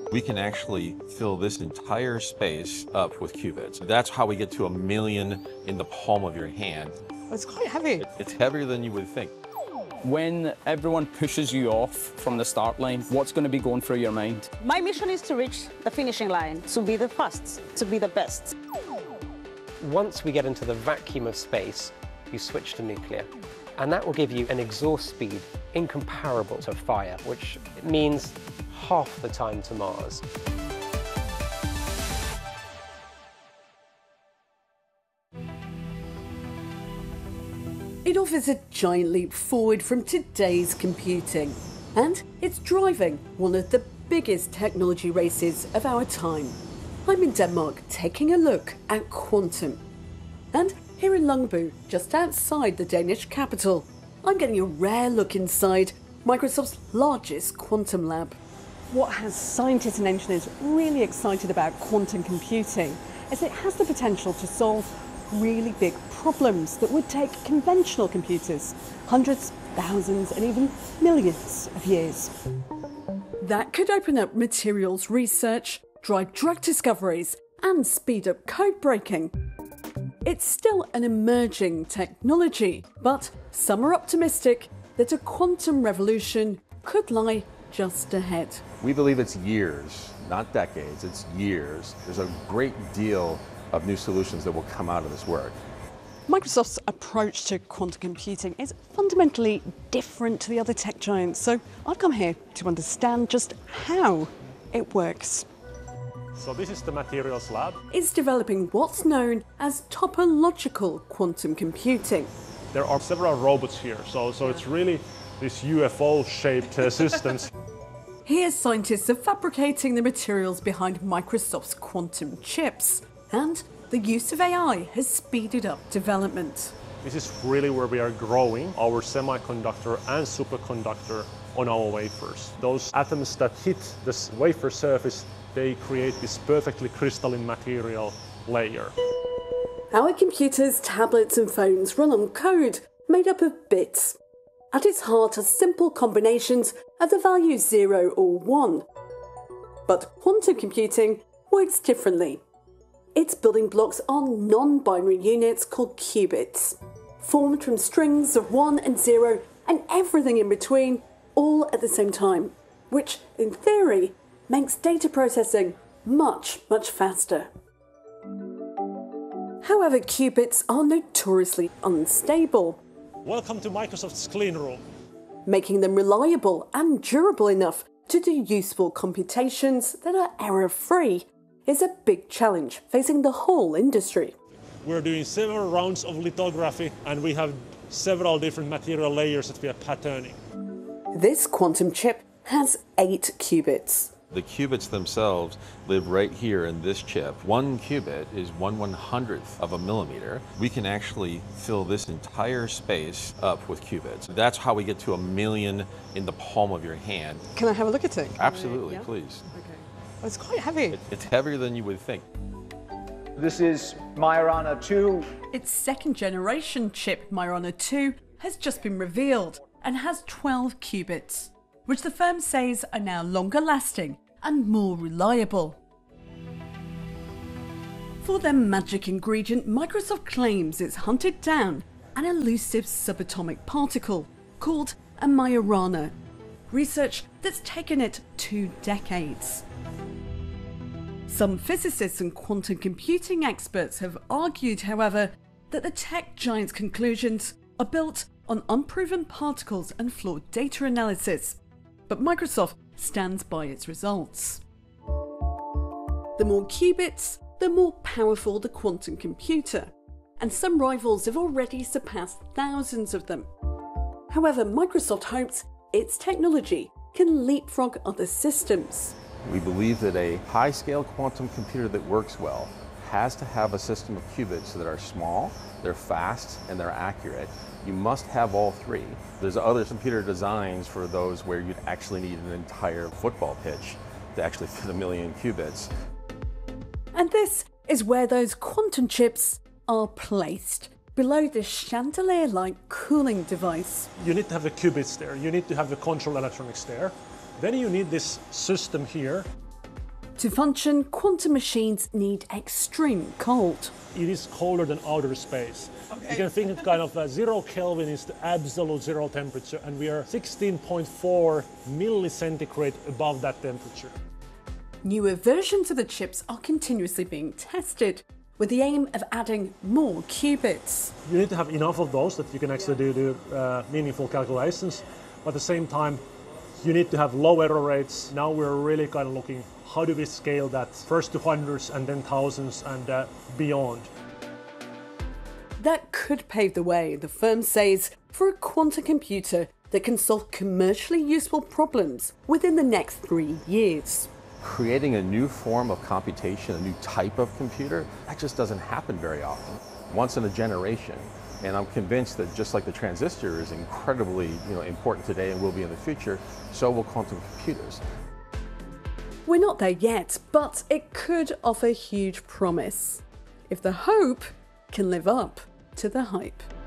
We can actually fill this entire space up with qubits. That's how we get to 1 million in the palm of your hand. It's quite heavy. It's heavier than you would think. When everyone pushes you off from the start line, what's going to be going through your mind? My mission is to reach the finishing line, to be the first, to be the best. Once we get into the vacuum of space, you switch to nuclear. And that will give you an exhaust speed incomparable to fire, which means half the time to Mars. It offers a giant leap forward from today's computing, and it's driving one of the biggest technology races of our time. I'm in Denmark taking a look at quantum. And here in Longbu, just outside the Danish capital, I'm getting a rare look inside Microsoft's largest quantum lab. What has scientists and engineers really excited about quantum computing is it has the potential to solve really big problems that would take conventional computers hundreds, thousands, and even millions of years. That could open up materials research, drive drug discoveries, and speed up code breaking. It's still an emerging technology, but some are optimistic that a quantum revolution could lie just ahead. We believe it's years, not decades, it's years. There's a great deal of new solutions that will come out of this work. Microsoft's approach to quantum computing is fundamentally different to the other tech giants, so I've come here to understand just how it works. So this is the materials lab. It's developing what's known as topological quantum computing. There are several robots here, so it's really these UFO-shaped systems. Here, scientists are fabricating the materials behind Microsoft's quantum chips, and the use of AI has speeded up development. This is really where we are growing our semiconductor and superconductor on our wafers. Those atoms that hit this wafer surface, they create this perfectly crystalline material layer. Our computers, tablets and phones run on code made up of bits. At its heart are simple combinations of the values 0 or 1. But quantum computing works differently. Its building blocks are non-binary units called qubits, formed from strings of 1 and 0 and everything in between, all at the same time, which, in theory, makes data processing much, much faster. However, qubits are notoriously unstable, Welcome to Microsoft's clean room. making them reliable and durable enough to do useful computations that are error-free is a big challenge facing the whole industry. We're doing several rounds of lithography and we have several different material layers that we are patterning. This quantum chip has 8 qubits. The qubits themselves live right here in this chip. 1 qubit is 1/100th of a millimeter. We can actually fill this entire space up with qubits. That's how we get to 1 million in the palm of your hand. Can I have a look at it? Absolutely, Yeah? please. Okay. Oh, it's quite heavy. It's heavier than you would think. This is Majorana 2. Its second generation chip, Majorana 2, has just been revealed and has 12 qubits, which the firm says are now longer lasting and more reliable. For their magic ingredient, Microsoft claims it's hunted down an elusive subatomic particle called a Majorana, research that's taken it 2 decades. Some physicists and quantum computing experts have argued, however, that the tech giant's conclusions are built on unproven particles and flawed data analysis, but Microsoft stands by its results. The more qubits, the more powerful the quantum computer, and some rivals have already surpassed thousands of them. However, Microsoft hopes its technology can leapfrog other systems. We believe that a high-scale quantum computer that works well has to have a system of qubits that are small, they're fast, and they're accurate. You must have all 3. There's other computer designs for those where you'd actually need an entire football pitch to actually fit 1 million qubits. And this is where those quantum chips are placed, below this chandelier-like cooling device. You need to have the qubits there, you need to have the control electronics there. Then you need this system here. To function, quantum machines need extreme cold. It is colder than outer space. You can think of kind of 0 Kelvin is the absolute zero temperature, and we are 16.4 millicentigrade above that temperature. Newer versions of the chips are continuously being tested, with the aim of adding more qubits. You need to have enough of those that you can actually do meaningful calculations, but at the same time, you need to have low error rates. Now we're really kind of looking, how do we scale that first to hundreds and then thousands and beyond. That could pave the way, the firm says, for a quantum computer that can solve commercially useful problems within the next 3 years. Creating a new form of computation, a new type of computer, that just doesn't happen very often. Once in a generation. And I'm convinced that just like the transistor is incredibly important today and will be in the future, so will quantum computers. We're not there yet, but it could offer huge promise, if the hope can live up to the hype.